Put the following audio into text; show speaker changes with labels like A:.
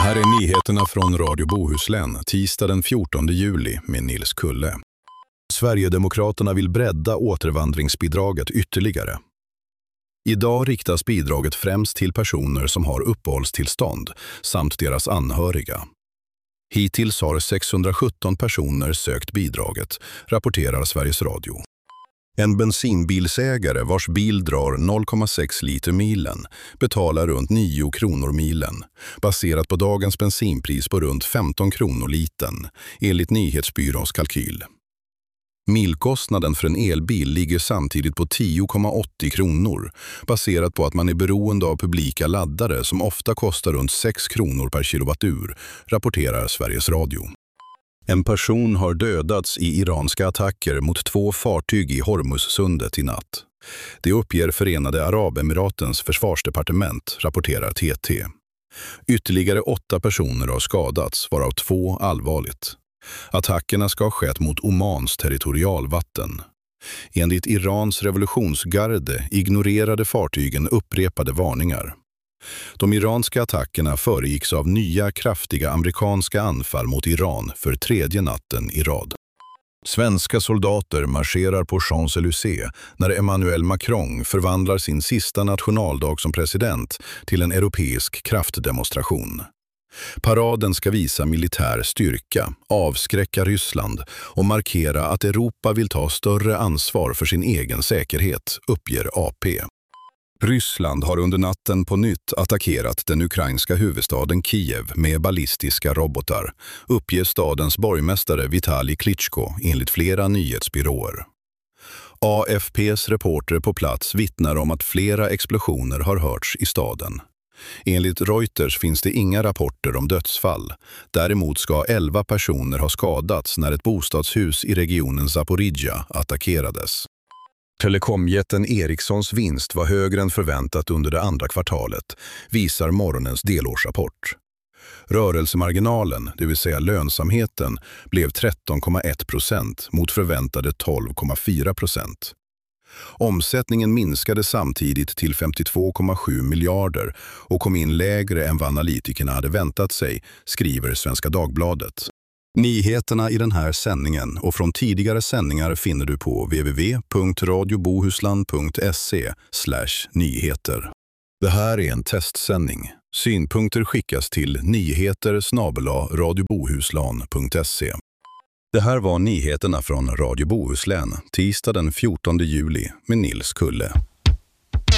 A: Här är nyheterna från Radio Bohuslän, tisdag den 14 juli med Nils Kulle. Sverigedemokraterna vill bredda återvandringsbidraget ytterligare. Idag riktas bidraget främst till personer som har uppehållstillstånd samt deras anhöriga. Hittills har 617 personer sökt bidraget, rapporterar Sveriges Radio. En bensinbilsägare vars bil drar 0,6 liter milen betalar runt 9 kronor milen, baserat på dagens bensinpris på runt 15 kronor liten, enligt nyhetsbyråns kalkyl. Milkostnaden för en elbil ligger samtidigt på 10,80 kronor, baserat på att man är beroende av publika laddare som ofta kostar runt 6 kronor per kilowattur, rapporterar Sveriges Radio. En person har dödats i iranska attacker mot 2 fartyg i Hormuzsundet i natt. Det uppger Förenade Arabemiratens försvarsdepartement, rapporterar TT. Ytterligare 8 personer har skadats, varav 2 allvarligt. Attackerna ska ha skett mot Omans territorialvatten. Enligt Irans revolutionsgarde ignorerade fartygen upprepade varningar. De iranska attackerna föregicks av nya kraftiga amerikanska anfall mot Iran för 3:e natten i rad. Svenska soldater marscherar på Champs-Élysées när Emmanuel Macron förvandlar sin sista nationaldag som president till en europeisk kraftdemonstration. Paraden ska visa militär styrka, avskräcka Ryssland och markera att Europa vill ta större ansvar för sin egen säkerhet, uppger AP. Ryssland har under natten på nytt attackerat den ukrainska huvudstaden Kiev med ballistiska robotar, uppger stadens borgmästare Vitali Klitschko enligt flera nyhetsbyråer. AFP:s reporter på plats vittnar om att flera explosioner har hörts i staden. Enligt Reuters finns det inga rapporter om dödsfall. Däremot ska 11 personer ha skadats när ett bostadshus i regionen Zaporizjzja attackerades. Telekomjätten Ericssons vinst var högre än förväntat under det andra kvartalet, visar morgonens delårsrapport. Rörelsemarginalen, det vill säga lönsamheten, blev 13,1% mot förväntade 12,4%. Omsättningen minskade samtidigt till 52,7 miljarder och kom in lägre än vad analytikerna hade väntat sig, skriver Svenska Dagbladet. Nyheterna i den här sändningen och från tidigare sändningar finner du på www.radiobohusland.se/nyheter. Det här är en testsändning. Synpunkter skickas till nyheter@radiobohuslan.se. Det här var nyheterna från Radio Bohuslän, tisdag den 14 juli med Nils Kulle.